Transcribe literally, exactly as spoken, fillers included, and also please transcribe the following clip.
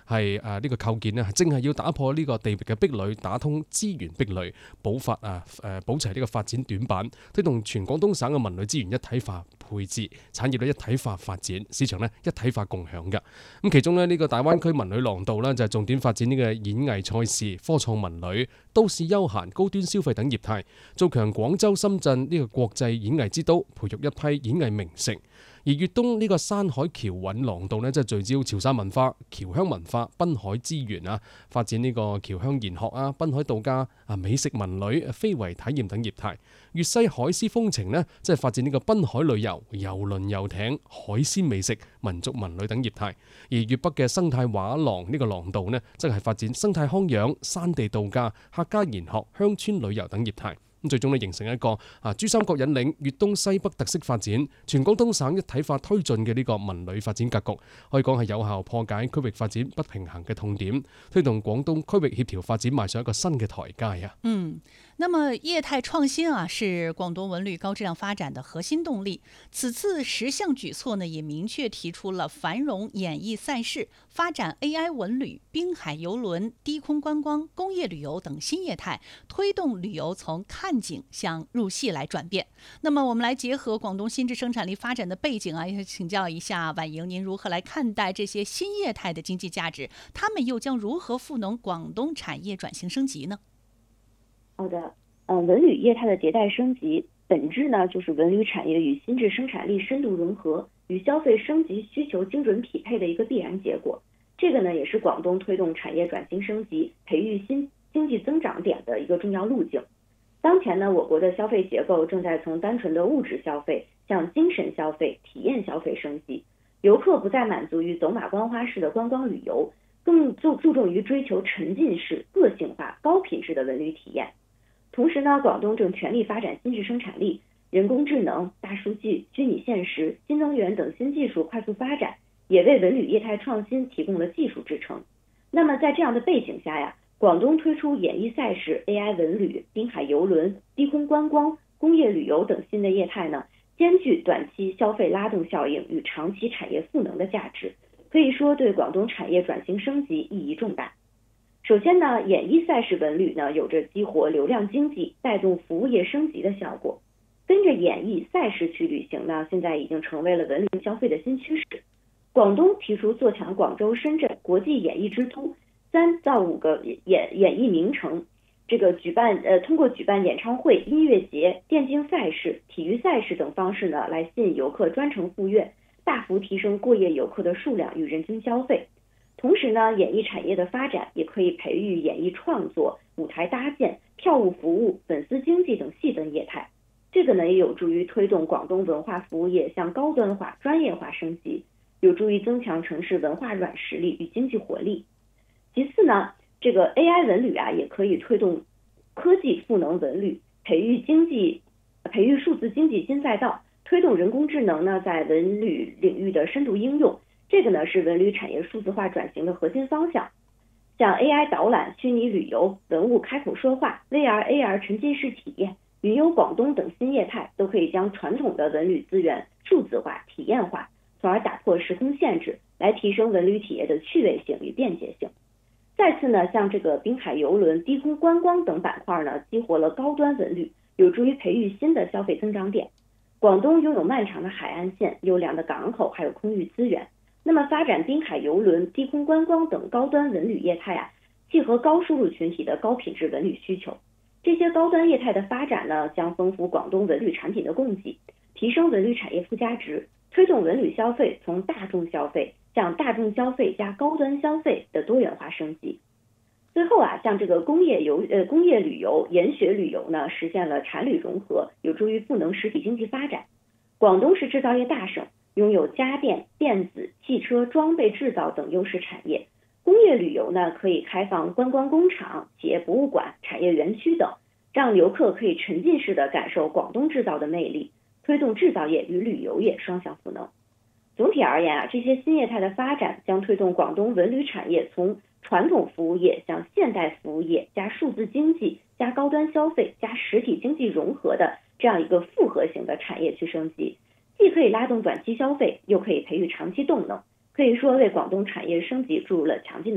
係誒呢個構建咧，係正係要打破呢個地域嘅壁壘，打通資源壁壘，補發啊誒補齊呢個發展短板，推動全廣東省嘅文旅資源一體化配置，產業咧一體化發展，市場咧一體化共享嘅。咁其中咧呢個大灣區文旅廊道咧就係重點發展呢個演藝賽事、科創文旅、都市休閒、高端消費等業態，做強廣州、深圳呢個國際演藝之都，培育一批演藝名城。而粵東呢個山海橋韻廊道呢，即係聚焦潮汕文化、僑鄉文化、濱海資源啊，發展呢個僑鄉研學啊、濱海度假啊、美食文旅、非遺體驗等業態。粵西海絲風情呢，即係發展呢個濱海旅遊、遊輪遊艇、海鮮美食、民族文旅等業態。而粵北嘅生態畫廊呢個廊道呢，即係發展生態康養、山地度假、客家研學、鄉村旅遊等業態。咁最終咧形成一個啊珠三角引領粵東西北特色發展，全廣東省一體化推進嘅呢個文旅發展格局，可以講係有效破解區域發展不平衡嘅痛點，推動廣東區域協調發展邁上一個新嘅台階啊！ 嗯，那麼業態創新啊，是廣東文旅高質量發展的核心動力。此次十項舉措呢，也明確提出了繁榮演藝賽事、發展 A I 文旅、濱海郵輪、低空觀光、工業旅遊等新業態，推動旅遊從看景向入戲來轉變。那麼我們來結合廣東新質生產力發展的背景啊，也請教一下婉瑩，您如何來看待這些新業態的經濟價值？他們又將如何賦能廣東產業轉型升級呢？ 好的，呃，文旅業態的迭代升級，本質呢就是文旅產業與新質生產力深度融合，與消費升級需求精準匹配的一個必然結果。這個呢也是廣東推動產業轉型升級、培育新經濟增長點的一個重要路徑。當前呢，我國的消費結構正在從單純的物質消費向精神消費、體驗消費升級，遊客不再滿足於走馬觀花式的觀光旅遊，更注注重於追求沉浸式、個性化、高品質的文旅體驗。同時呢，廣東正全力發展新質生產力，人工智能、大數據、虛擬現實、新能源等新技術快速發展，也為文旅業態創新提供了技術支撐。那麼在這樣的背景下呀，廣東推出演藝賽事、A I 文旅、濱海郵輪、低空觀光、工業旅遊等新的業態呢，兼具短期消費拉動效應與長期產業賦能的價值，可以說對廣東產業轉型升級意義重大。首先呢，演藝賽事文旅呢有着激活流量經濟、帶動服務業升級的效果。跟着演藝賽事去旅行呢，現在已經成為了文旅消費的新趨勢。廣東提出做強廣州、深圳國際演藝之都，三到五個演演藝名城，這個舉辦呃通過舉辦演唱會、音樂節、電競賽事、體育賽事等方式呢，來吸引遊客專程赴粵，大幅提升過夜遊客的數量與人均消費。同時呢，演藝產業的發展也可以培育演藝創作、舞台搭建、票務服務、粉絲經濟等細分業態。這個呢也有助於推動廣東文化服務業向高端化、專業化升級，有助於增強城市文化軟實力與經濟活力。其次呢，這個 A I 文旅啊，也可以推動科技賦能文旅，培育經濟、培育數字經濟新賽道，推動人工智能呢在文旅領域的深度應用。這個呢是文旅產業數字化轉型的核心方向。像 A I 導覽、虛擬旅遊、文物開口說話、V R、A R 沉浸式體驗、雲遊廣東等新業態，都可以將傳統的文旅資源數字化、體驗化，從而打破時空限制，來提升文旅企業的趣味性與便捷性。再次呢，像這個濱海郵輪、低空觀光等板塊呢，激活了高端文旅，有助於培育新的消費增長點。廣東擁有漫長的海岸線、優良的港口，還有空域資源。那麼發展濱海郵輪、低空觀光等高端文旅業態啊，契合高收入群體的高品質文旅需求。這些高端業態的發展呢，將豐富廣東文旅產品的供給，提升文旅產業附加值，推動文旅消費從大眾消費向大眾消費加高端消費的多元化升級。最後啊，像這個工業遊呃工業旅遊、研學旅遊呢，實現了產旅融合，有助於賦能實體經濟發展。廣東是製造業大省，擁有家電、電子、汽車、裝備製造等優勢產業。工業旅遊呢，可以開放觀光工廠、企業博物館、產業園區等，讓遊客可以沉浸式的感受廣東製造的魅力，推動製造業與旅遊業雙向賦能。總體而言啊，這些新業態的發展將推動廣東文旅產業從傳統服務業向現代服務業加數字經濟加高端消費加實體經濟融合的這樣一個複合型的產業去升級，既可以拉動短期消費，又可以培育長期動能，可以說為廣東產業升級注入了強勁的